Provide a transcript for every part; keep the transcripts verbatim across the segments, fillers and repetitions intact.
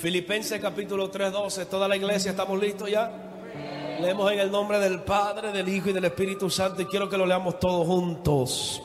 Filipenses capítulo tres, doce. Toda la iglesia, ¿estamos listos ya? Leemos en el nombre del Padre, del Hijo y del Espíritu Santo. Y quiero que lo leamos todos juntos.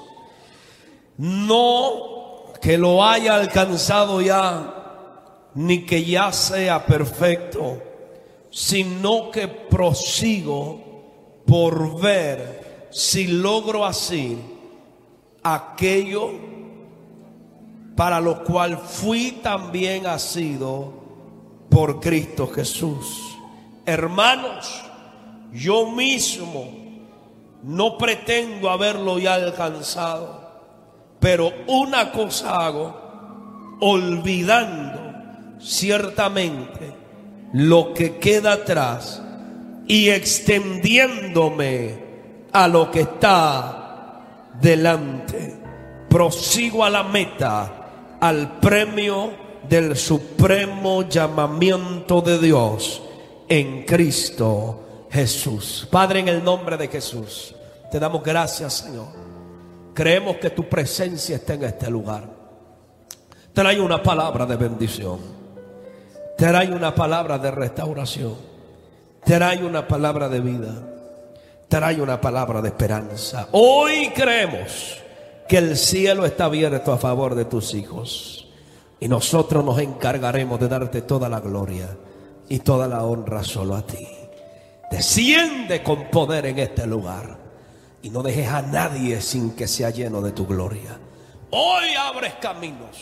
No que lo haya alcanzado ya, ni que ya sea perfecto, sino que prosigo por ver si logro así aquello para lo cual fui también asido por Cristo Jesús. Hermanos, yo mismo no pretendo haberlo ya alcanzado, pero una cosa hago, olvidando ciertamente lo que queda atrás y extendiéndome a lo que está delante, prosigo a la meta, al premio del supremo llamamiento de Dios en Cristo Jesús. Padre, en el nombre de Jesús, te damos gracias, Señor. Creemos que tu presencia está en este lugar. Trae una palabra de bendición, trae una palabra de restauración, trae una palabra de vida, trae una palabra de esperanza. Hoy creemos que el cielo está abierto a favor de tus hijos, y nosotros nos encargaremos de darte toda la gloria y toda la honra solo a ti. Desciende con poder en este lugar y no dejes a nadie sin que sea lleno de tu gloria. Hoy abres caminos.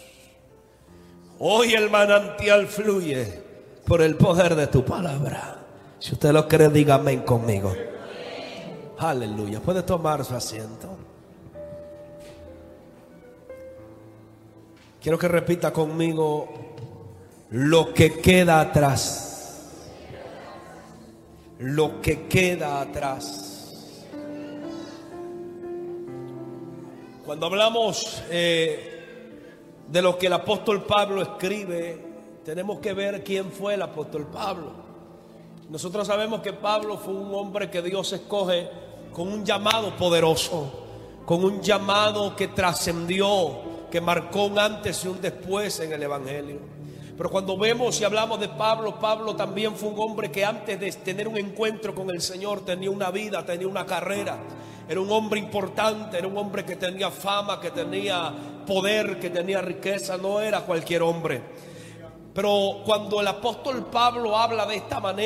Hoy el manantial fluye por el poder de tu palabra. Si usted lo cree, diga amén conmigo. Aleluya. Puede tomar su asiento. Quiero que repita conmigo: lo que queda atrás. Lo que queda atrás. Cuando hablamos eh, de lo que el apóstol Pablo escribe, tenemos que ver quién fue el apóstol Pablo. Nosotros sabemos que Pablo fue un hombre que Dios escoge con un llamado poderoso, con un llamado que trascendió, que marcó un antes y un después en el evangelio. Pero cuando vemos y hablamos de Pablo, Pablo también fue un hombre que antes de tener un encuentro con el Señor tenía una vida, tenía una carrera. Era un hombre importante, era un hombre que tenía fama, que tenía poder, que tenía riqueza. No era cualquier hombre. Pero cuando el apóstol Pablo habla de esta manera,